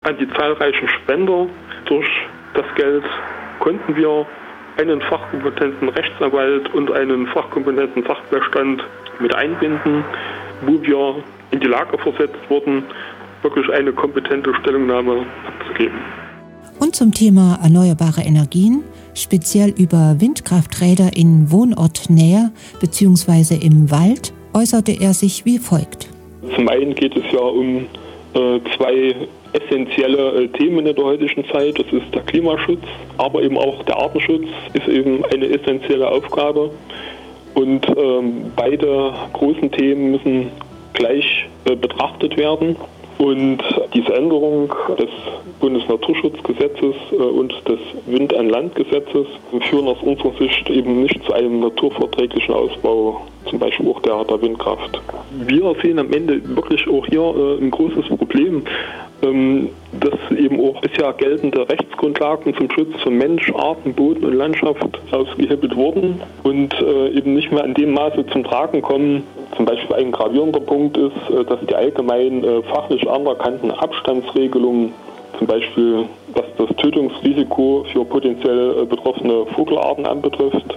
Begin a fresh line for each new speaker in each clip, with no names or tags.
an die zahlreichen Spender. Durch das Geld konnten wir einen fachkompetenten Rechtsanwalt und einen fachkompetenten Sachverstand mit einbinden, wo wir in die Lage versetzt wurden, wirklich eine kompetente Stellungnahme abzugeben.
Und zum Thema erneuerbare Energien, speziell über Windkrafträder in Wohnortnähe bzw. im Wald, äußerte er sich wie folgt.
Zum einen geht es ja um zwei essentielle Themen in der heutigen Zeit. Das ist der Klimaschutz, aber eben auch der Artenschutz ist eben eine essentielle Aufgabe. Und beide großen Themen müssen gleich betrachtet werden. Und diese Änderung des Bundesnaturschutzgesetzes und des Wind-an-Land-Gesetzes führen aus unserer Sicht eben nicht zu einem naturverträglichen Ausbau, zum Beispiel auch der Windkraft. Wir sehen am Ende wirklich auch hier ein großes Problem, dass eben auch bisher geltende Rechtsgrundlagen zum Schutz von Mensch, Arten, Boden und Landschaft ausgehebelt wurden und eben nicht mehr in dem Maße zum Tragen kommen. Zum Beispiel ein gravierender Punkt ist, dass die allgemein fachlich anerkannten Abstandsregelungen, zum Beispiel was das Tötungsrisiko für potenziell betroffene Vogelarten anbetrifft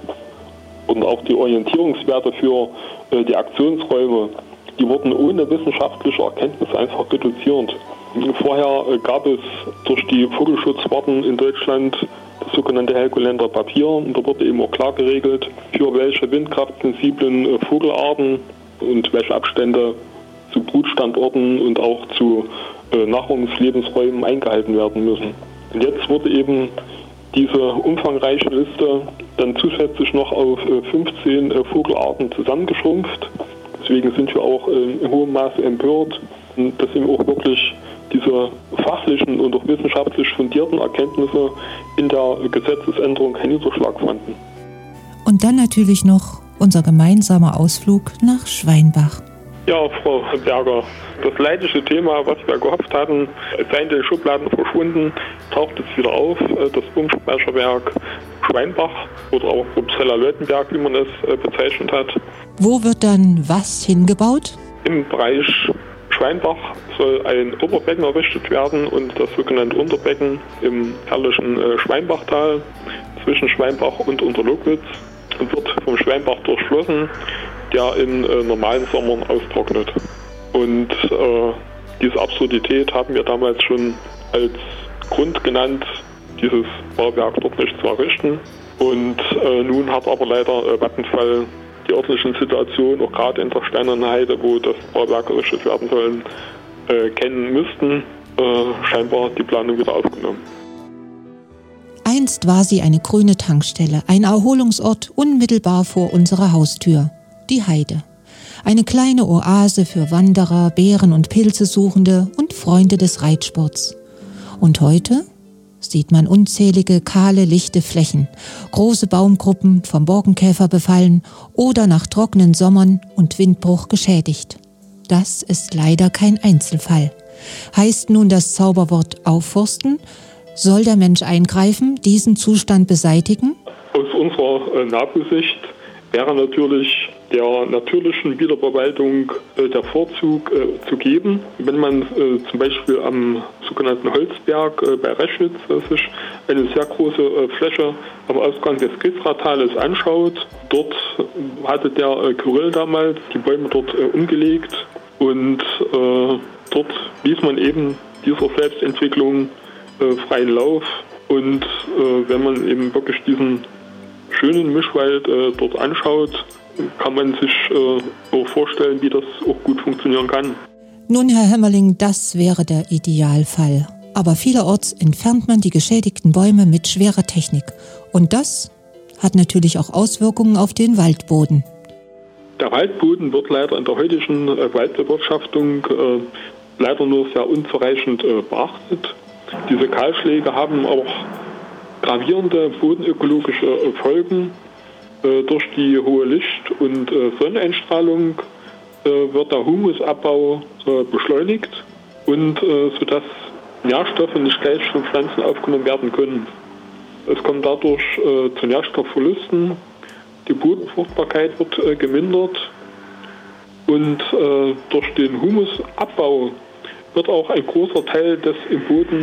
und auch die Orientierungswerte für die Aktionsräume, die wurden ohne wissenschaftliche Erkenntnis einfach reduziert. Vorher gab es durch die Vogelschutzwarten in Deutschland das sogenannte Helgoländer Papier. Und da wurde eben auch klar geregelt, für welche windkraftsensiblen Vogelarten und welche Abstände zu Brutstandorten und auch zu Nahrungslebensräumen eingehalten werden müssen. Und jetzt wurde eben diese umfangreiche Liste dann zusätzlich noch auf 15 Vogelarten zusammengeschrumpft. Deswegen sind wir auch in hohem Maße empört, dass eben auch wirklich diese fachlichen und auch wissenschaftlich fundierten Erkenntnisse in der Gesetzesänderung keinen Niederschlag fanden.
Und dann natürlich noch unser gemeinsamer Ausflug nach Schweinbach.
Ja, Frau Berger, das leidige Thema, was wir gehofft hatten, sei in den Schubladen verschwunden, taucht es wieder auf. Das Pumpspeicherwerk Schweinbach oder auch Upsala-Leutenberg, wie man es bezeichnet hat.
Wo wird dann was hingebaut?
Im Bereich Schweinbach soll ein Oberbecken errichtet werden und das sogenannte Unterbecken im herrlichen Schweinbachtal zwischen Schweinbach und Unterlogwitz und wird vom Schweinbach durchflossen, der in normalen Sommern austrocknet. Und diese Absurdität haben wir damals schon als Grund genannt, dieses Bauwerk dort nicht zu errichten. Und nun hat aber leider Vattenfall die örtlichen Situationen, auch gerade in der Steinernen Heide, wo das Bauwerk errichtet werden soll, kennen müssten, scheinbar die Planung wieder aufgenommen.
Einst war sie eine grüne Tankstelle, ein Erholungsort unmittelbar vor unserer Haustür, die Heide. Eine kleine Oase für Wanderer, Beeren- und Pilzesuchende und Freunde des Reitsports. Und heute sieht man unzählige kahle, lichte Flächen, große Baumgruppen vom Borkenkäfer befallen oder nach trockenen Sommern und Windbruch geschädigt. Das ist leider kein Einzelfall. Heißt nun das Zauberwort aufforsten? Soll der Mensch eingreifen, diesen Zustand beseitigen?
Aus unserer NABU-Sicht wäre natürlich der natürlichen Wiederverwaltung der Vorzug zu geben. Wenn man zum Beispiel am sogenannten Holzberg bei Reschwitz sich eine sehr große Fläche am Ausgang des Griesratales anschaut, dort hatte der Kyrill damals die Bäume dort umgelegt und dort ließ man eben dieser Selbstentwicklung freien Lauf. Und wenn man eben wirklich diesen schönen Mischwald dort anschaut, kann man sich auch vorstellen, wie das auch gut funktionieren kann.
Nun, Herr Hemmerling, das wäre der Idealfall. Aber vielerorts entfernt man die geschädigten Bäume mit schwerer Technik. Und das hat natürlich auch Auswirkungen auf den Waldboden.
Der Waldboden wird leider in der heutigen Waldbewirtschaftung leider nur sehr unzureichend beachtet. Diese Kahlschläge haben auch gravierende bodenökologische Folgen. Durch die hohe Licht- und Sonneneinstrahlung wird der Humusabbau beschleunigt und sodass Nährstoffe nicht gleich von Pflanzen aufgenommen werden können. Es kommt dadurch zu Nährstoffverlusten, die Bodenfruchtbarkeit wird gemindert und durch den Humusabbau wird auch ein großer Teil des im Boden